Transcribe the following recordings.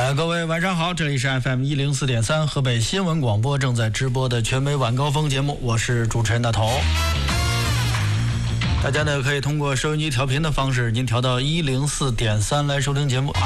各位晚上好，这里是 FM104.3 河北新闻广播正在直播的全美晚高峰节目，我是主持人大头。大家呢可以通过收音机调频的方式，您调到104.3来收听节目啊。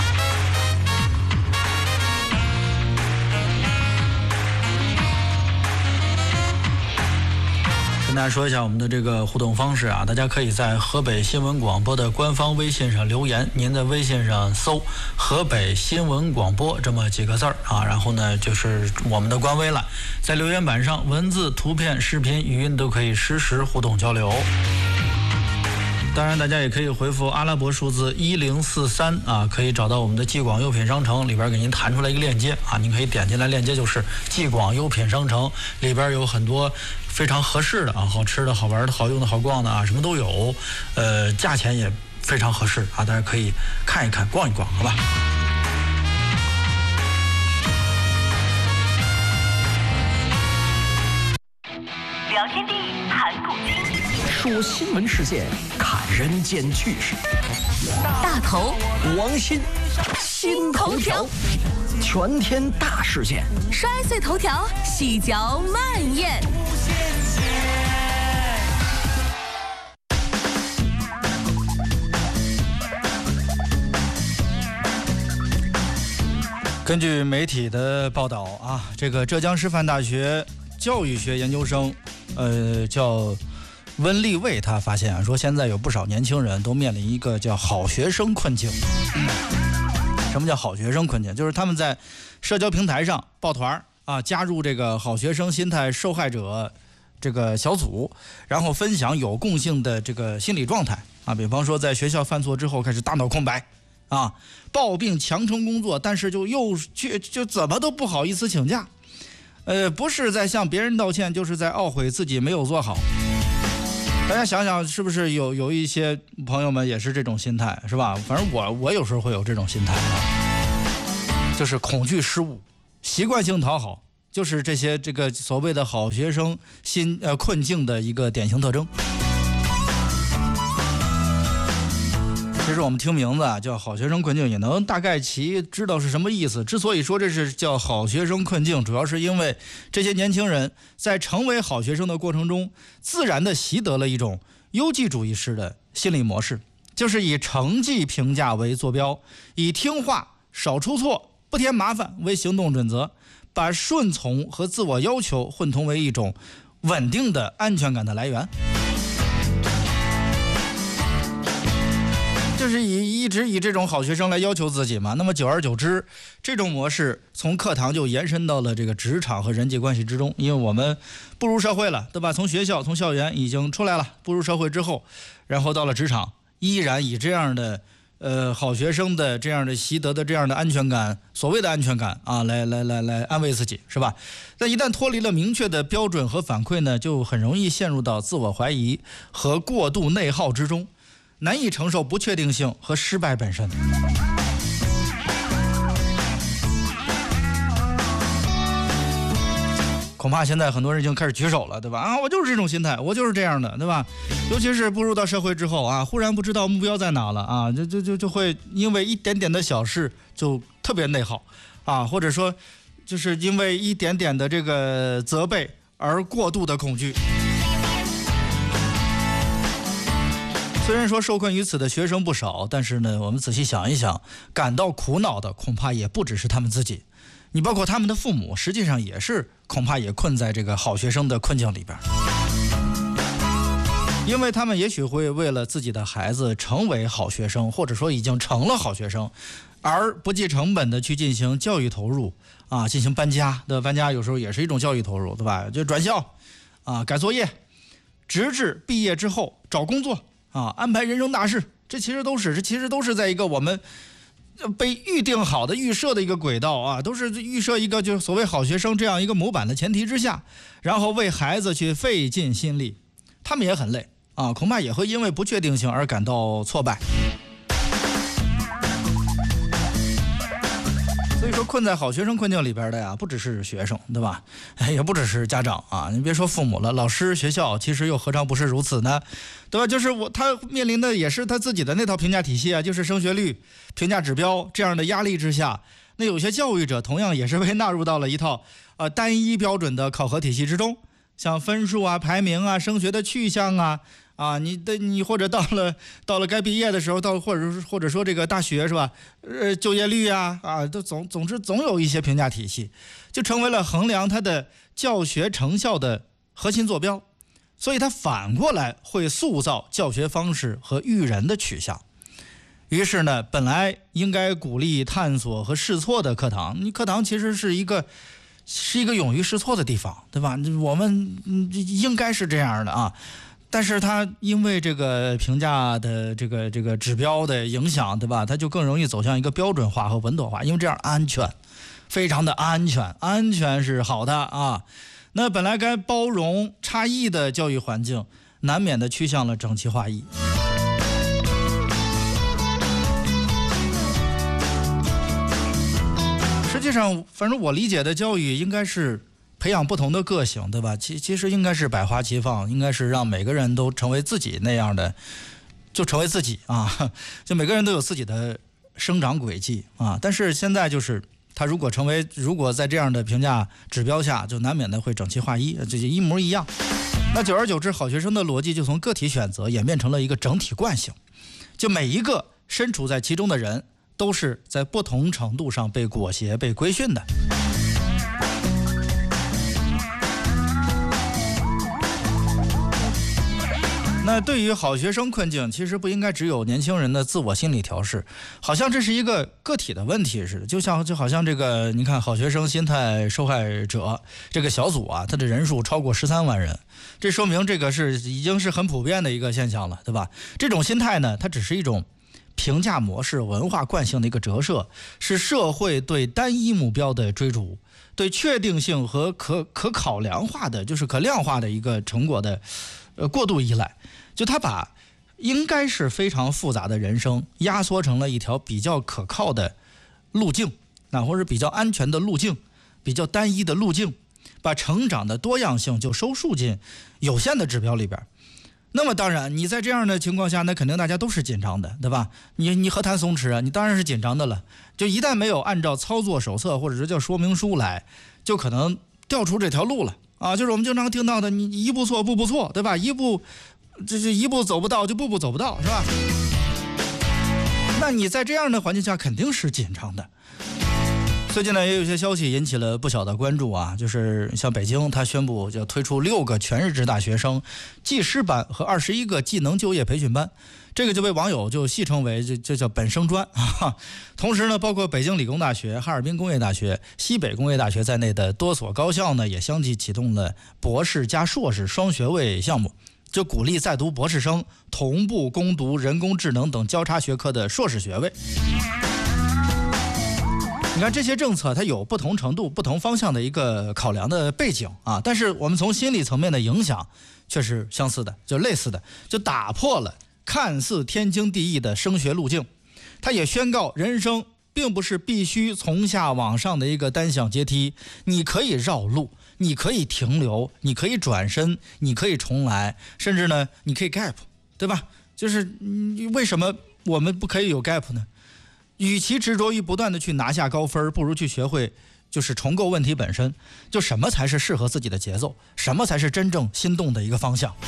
跟大家说一下我们的这个互动方式啊，大家可以在河北新闻广播的官方微信上留言，您在微信上搜河北新闻广播这么几个字儿啊，然后呢就是我们的官微了，在留言板上文字、图片、视频、语音都可以实时互动交流。当然大家也可以回复阿拉伯数字1043啊，可以找到我们的既广优品商城，里边给您弹出来一个链接啊，您可以点进来，链接就是既广优品商城，里边有很多非常合适的啊，好吃的、好玩的、好用的、好逛的啊，什么都有，价钱也非常合适啊，大家可以看一看、逛一逛，好吧？ 聊天地谈古今， 说新闻事件，看人间趣事。 大头王鑫，新头条，全天大事件， 摔碎头条，细嚼慢咽。 根据媒体的报道啊，这个浙江师范大学教育学研究生，叫温立卫，他发现啊，说现在有不少年轻人都面临一个叫好学生困境。什么叫好学生困境？就是他们在社交平台上抱团啊，加入这个好学生心态受害者这个小组，然后分享有共性的这个心理状态啊，比方说在学校犯错之后开始大脑空白啊，抱病强撑工作，但是就怎么都不好意思请假。不是在向别人道歉，就是在懊悔自己没有做好。大家想想，是不是有一些朋友们也是这种心态，是吧？反正我有时候会有这种心态啊，就是恐惧失误，习惯性讨好，就是这个所谓的好学生困境的一个典型特征。其实我们听名字啊，叫好学生困境，也能大概其知道是什么意思。之所以说这是叫好学生困境，主要是因为这些年轻人在成为好学生的过程中，自然地习得了一种优绩主义式的心理模式，就是以成绩评价为坐标，以听话、少出错、不添麻烦为行动准则，把顺从和自我要求混同为一种稳定的安全感的来源。就是一直以这种好学生来要求自己嘛，那么久而久之，这种模式从课堂就延伸到了这个职场和人际关系之中。因为我们步入社会了，对吧？从学校、从校园已经出来了，步入社会之后，然后到了职场，依然以这样的好学生的这样的习得的这样的安全感，所谓的安全感啊，来安慰自己，是吧？但一旦脱离了明确的标准和反馈呢，就很容易陷入到自我怀疑和过度内耗之中。难以承受不确定性和失败本身。恐怕现在很多人已经开始举手了，对吧？啊，我就是这种心态，我就是这样的，对吧？尤其是步入到社会之后啊，忽然不知道目标在哪了啊，就会因为一点点的小事就特别内耗啊，或者说就是因为一点点的这个责备而过度的恐惧。虽然说受困于此的学生不少，但是呢，我们仔细想一想，感到苦恼的恐怕也不只是他们自己，你包括他们的父母，实际上也是恐怕也困在这个好学生的困境里边，因为他们也许会为了自己的孩子成为好学生，或者说已经成了好学生，而不计成本的去进行教育投入啊，进行搬家，对吧？搬家有时候也是一种教育投入，对吧？就转校啊，改作业，直至毕业之后找工作。啊，安排人生大事，这其实都是在一个我们被预定好的预设的一个轨道啊，都是预设一个就所谓好学生这样一个模板的前提之下，然后为孩子去费尽心力，他们也很累啊，恐怕也会因为不确定性而感到挫败。所以说困在好学生困境里边的呀，不只是学生，对吧？也不只是家长啊，你别说父母了，老师、学校其实又何尝不是如此呢？对吧？就是他面临的也是他自己的那套评价体系啊，就是升学率、评价指标这样的压力之下， 那有些教育者同样也是被纳入到了一套单一标准的考核体系之中，像分数啊、排名啊、升学的去向啊，你或者到了该毕业的时候，或者说这个大学是吧？就业率都总之总有一些评价体系，就成为了衡量它的教学成效的核心坐标。所以它反过来会塑造教学方式和育人的取向。于是呢，本来应该鼓励探索和试错的课堂，你课堂其实是一个勇于试错的地方，对吧？我们应该是这样的啊。但是它因为这个评价的这个指标的影响，对吧？它就更容易走向一个标准化和稳妥化，因为这样安全，非常的安全是好的啊。那本来该包容差异的教育环境，难免的趋向了整齐划一。实际上，反正我理解的教育应该是培养不同的个性，对吧？其实应该是百花齐放，应该是让每个人都成为自己那样的，就成为自己啊，就每个人都有自己的生长轨迹啊。但是现在就是他如果在这样的评价指标下，就难免的会整齐划一，这一模一样。那久而久之，好学生的逻辑就从个体选择演变成了一个整体惯性，就每一个身处在其中的人都是在不同程度上被裹挟、被规训的。那对于好学生困境，其实不应该只有年轻人的自我心理调试，好像这是一个个体的问题似的。就好像这个，你看好学生心态受害者这个小组啊，它的人数超过13万人，这说明这个已经是很普遍的一个现象了，对吧？这种心态呢，它只是一种评价模式、文化惯性的一个折射，是社会对单一目标的追逐，对确定性和可考量化的，就是可量化的一个成果的过度依赖。就他把应该是非常复杂的人生压缩成了一条比较可靠的路径，或者比较安全的路径，比较单一的路径，把成长的多样性就收束进有限的指标里边。那么当然你在这样的情况下，那肯定大家都是紧张的，对吧？你何谈松弛啊？你当然是紧张的了。就一旦没有按照操作手册或者是叫说明书来，就可能掉出这条路了啊！就是我们经常听到的，你一步错步步错，对吧？一步走不到就步步走不到，是吧？那你在这样的环境下肯定是紧张的。最近呢，也有些消息引起了不小的关注啊，就是像北京，它宣布就推出6个全日制大学生技师班和21个技能就业培训班，这个就被网友就戏称为这叫本生专啊。同时呢，包括北京理工大学、哈尔滨工业大学、西北工业大学在内的多所高校呢，也相继启动了博士加硕士双学位项目，就鼓励在读博士生同步攻读人工智能等交叉学科的硕士学位。你看这些政策它有不同程度不同方向的一个考量的背景啊，但是我们从心理层面的影响却是相似的，就类似的，就打破了看似天经地义的升学路径。它也宣告人生并不是必须从下往上的一个单向阶梯，你可以绕路，你可以停留，你可以转身，你可以重来，甚至呢你可以 gap， 对吧？就是为什么我们不可以有 gap 呢？与其执着于不断的去拿下高分，不如去学会就是重构问题本身，就什么才是适合自己的节奏，什么才是真正心动的一个方向。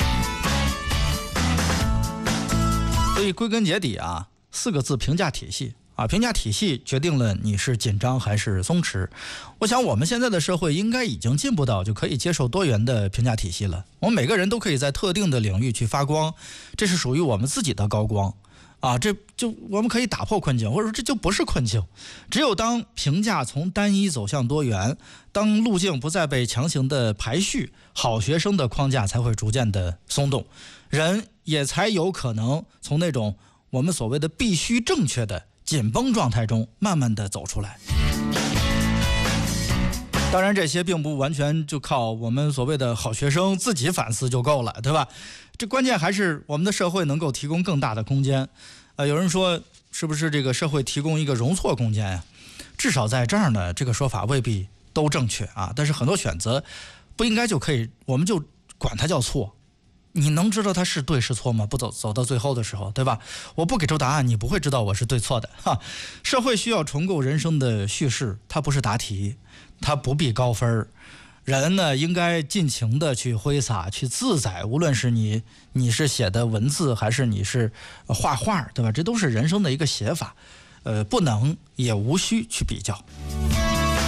所以归根结底啊，4个字：评价体系啊，评价体系决定了你是紧张还是松弛。我想我们现在的社会应该已经进步到就可以接受多元的评价体系了，我们每个人都可以在特定的领域去发光，这是属于我们自己的高光。这就我们可以打破困境，或者说这就不是困境。只有当评价从单一走向多元，当路径不再被强行的排序，好学生的框架才会逐渐的松动，人也才有可能从那种我们所谓的必须正确的紧绷状态中慢慢的走出来。当然这些并不完全就靠我们所谓的好学生自己反思就够了，对吧？这关键还是我们的社会能够提供更大的空间。有人说是不是这个社会提供一个容错空间呀？至少在这儿呢，这个说法未必都正确啊。但是很多选择不应该就可以，我们就管它叫错你能知道它是对是错吗？不走到最后的时候，对吧？我不给出答案，你不会知道我是对错的哈。社会需要重构人生的叙事，它不是答题，它不必高分。人呢，应该尽情的去挥洒，去自在。无论是你是写的文字，还是你是画画，对吧？这都是人生的一个写法。不能也无需去比较。